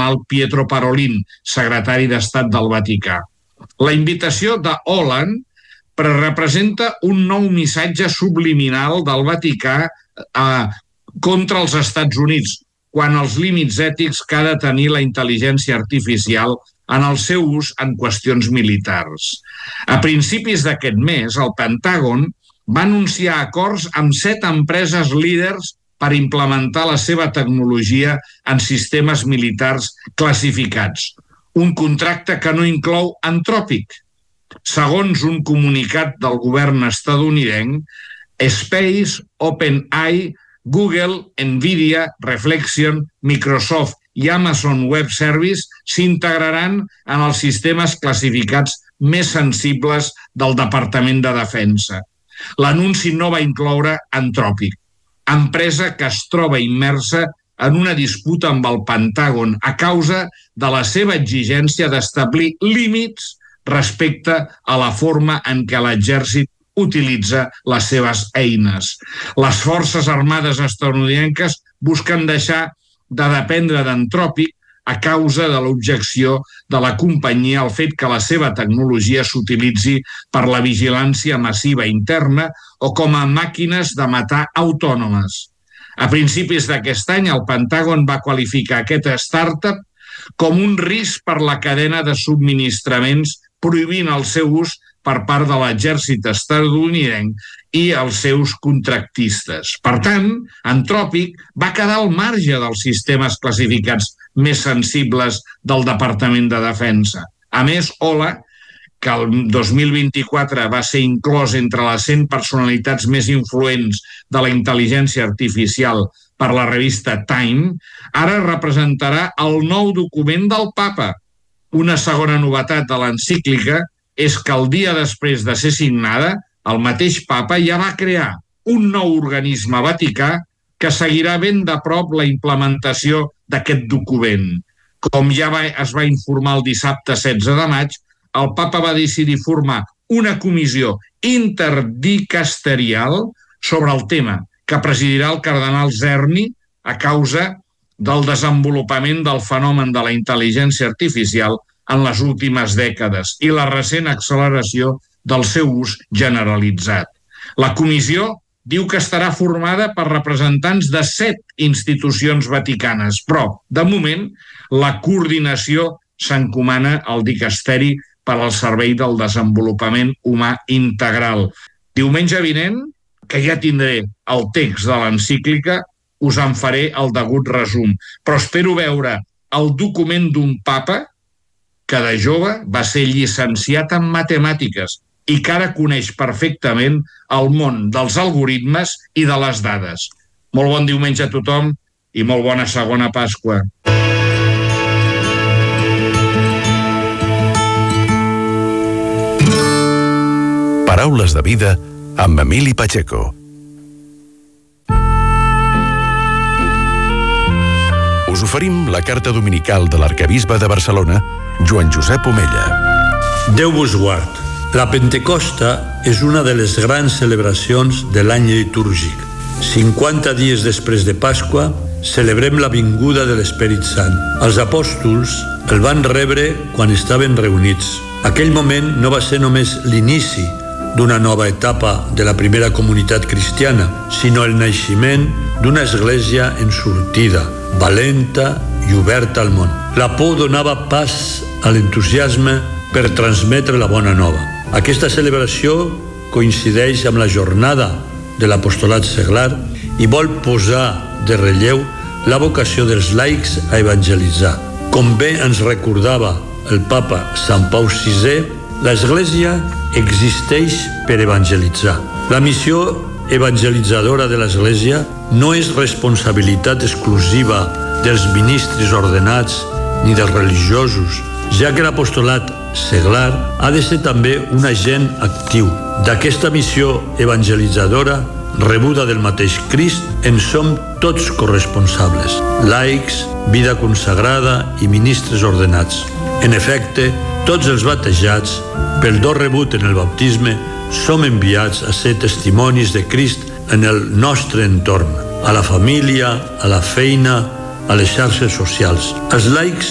cardenal Pietro Parolin, secretari d'Estat del Vaticà. La invitació de Holland representa un nou missatge subliminal del Vaticà contra els Estats Units, quan els límits ètics que ha de tenir la intel·ligència artificial en el seu ús en qüestions militars. A principis d'aquest mes, el Pentàgon va anunciar acords amb 7 empreses líders per implementar la seva tecnologia en sistemes militars classificats. Un contracte que no inclou Anthropic. Segons un comunicat del govern estatunidenc, Space, OpenAI, Google, Nvidia, Reflection, Microsoft i Amazon Web Service s'integraran en els sistemes classificats més sensibles del Departament de Defensa. L'anunci no va incloure Anthropic, empresa que es troba immersa en una disputa amb el Pentàgon a causa de la seva exigència d'establir límits respecte a la forma en què l'exèrcit utilitza les seves eines. Les forces armades estatunidenques busquen deixar de dependre d'Anthropic a causa de l'objecció de la companyia al fet que la seva tecnologia s'utilitzi per la vigilància massiva interna o com a màquines de matar autònomes. A principis d'aquest any, el Pentàgon va qualificar aquesta startup com un risc per la cadena de subministraments, prohibint el seu ús per part de l'exèrcit estatunidenc i els seus contractistes. Per tant, Anthropic va quedar al marge dels sistemes classificats més sensibles del Departament de Defensa. A més, Ola, que el 2024 va ser inclòs entre les 100 personalitats més influents de la intel·ligència artificial per la revista Time, ara representarà el nou document del Papa. Una segona novetat de l'encíclica és que el dia després de ser signada, el mateix Papa ja va crear un nou organisme vaticà que seguirà ben de prop la implementació d'aquest document. Com ja es va informar el dissabte 16 de maig, el Papa va decidir formar una comissió interdicasterial sobre el tema, que presidirà el cardenal Zerni a causa del desenvolupament del fenomen de la intel·ligència artificial en les últimes dècades i la recent acceleració del seu ús generalitzat. La comissió diu que estarà formada per representants de 7 institucions vaticanes, però, de moment, la coordinació s'encomana al Dicasteri per al Servei del Desenvolupament Humà Integral. Diumenge vinent, que ja tindré el text de l'encíclica, us en faré el degut resum, però espero veure el document d'un papa que de jove va ser llicenciat en matemàtiques i que ara coneix perfectament el món dels algoritmes i de les dades. Molt bon diumenge a tothom i molt bona segona Pasqua. Paraules de vida amb Emili Pacheco. Us oferim la carta dominical de l'arquebisbe de Barcelona, Joan Josep Omella. Déu vos guard. La Pentecosta és una de les grans celebracions de l'any litúrgic. 50 dies després de Pasqua, celebrem la vinguda de l'Esperit Sant. Els apòstols el van rebre quan estaven reunits. Aquell moment no va ser només l'inici d'una nova etapa de la primera comunitat cristiana, sinó el naixement d'una església en sortida, valenta i oberta al món. La por donava pas a l'entusiasme per transmetre la bona nova. Aquesta celebració coincideix amb la jornada de l'apostolat seglar i vol posar de relleu la vocació dels laics a evangelitzar. Com bé ens recordava el papa Sant Pau VI, l'Església existeix per evangelitzar. La missió evangelitzadora de l'Església no és responsabilitat exclusiva dels ministres ordenats ni dels religiosos, ja que l'apostolat seglar ha de ser també un agent actiu. D'aquesta missió evangelitzadora, rebuda del mateix Crist, en som tots corresponsables, laics, vida consagrada i ministres ordenats. En efecte, tots els batejats, pel do rebut en el baptisme, som enviats a ser testimonis de Crist en el nostre entorn, a la família, a la feina, a les xarxes socials. Els laics